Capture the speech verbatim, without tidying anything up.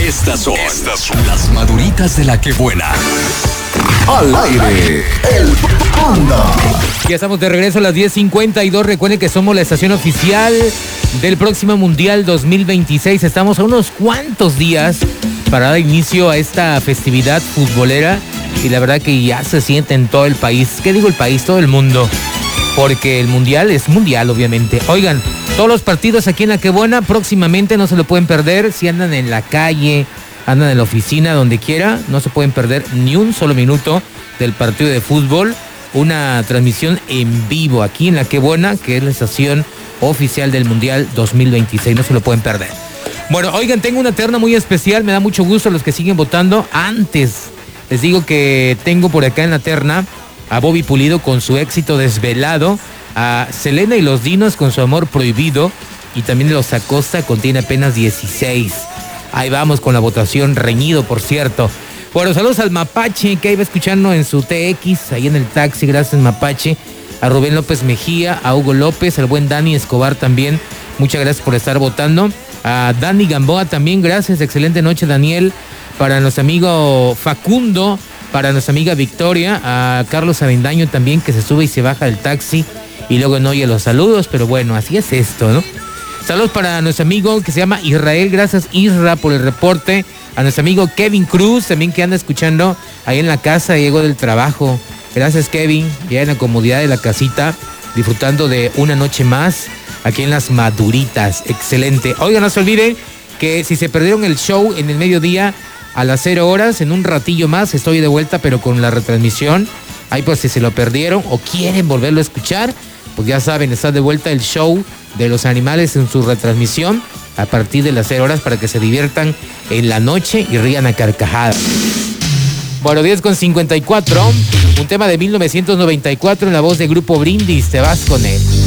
Estas son, Estas son las maduritas de la que buena. Al aire, el Panda. Ya estamos de regreso a las diez cincuenta y dos. Recuerden que somos la estación oficial del próximo Mundial dos mil veintiséis. Estamos a unos cuantos días para dar inicio a esta festividad futbolera. Y la verdad que ya se siente en todo el país. ¿Qué digo el país? Todo el mundo. Porque el Mundial es mundial, obviamente. Oigan, todos los partidos aquí en La Que Buena próximamente no se lo pueden perder. Si andan en la calle, andan en la oficina, donde quiera, no se pueden perder ni un solo minuto del partido de fútbol. Una transmisión en vivo aquí en La Que Buena, que es la estación oficial del Mundial dos mil veintiséis. No se lo pueden perder. Bueno, oigan, tengo una terna muy especial. Me da mucho gusto a los que siguen votando. Antes, les digo que tengo por acá en la terna a Bobby Pulido con su éxito Desvelado, a Selena y los Dinos con su Amor Prohibido, y también Los Acosta contiene apenas dieciséis. Ahí vamos con la votación, reñido por cierto. Bueno, saludos al Mapache que ahí va escuchando en su T X, ahí en el taxi, gracias Mapache. A Rubén López Mejía, a Hugo López, al buen Dani Escobar también, muchas gracias por estar votando. A Dani Gamboa también, gracias, excelente noche Daniel. Para nuestro amigo Facundo, para nuestra amiga Victoria, a Carlos Avendaño también, que se sube y se baja del taxi y luego no oye los saludos, pero bueno, así es esto, ¿no? Saludos para nuestro amigo que se llama Israel, gracias Isra por el reporte. A nuestro amigo Kevin Cruz, también que anda escuchando ahí en la casa, llegó del trabajo. Gracias Kevin, ya en la comodidad de la casita, disfrutando de una noche más aquí en Las Maduritas, excelente. Oigan, no se olviden que si se perdieron el show en el mediodía, a las cero horas, en un ratillo más, estoy de vuelta, pero con la retransmisión. Ahí pues si se lo perdieron o quieren volverlo a escuchar, pues ya saben, está de vuelta el show de los animales en su retransmisión a partir de las cero horas para que se diviertan en la noche y rían a carcajadas. Bueno, diez con cincuenta y cuatro, un tema de mil novecientos noventa y cuatro en la voz de Grupo Brindis, te vas con él.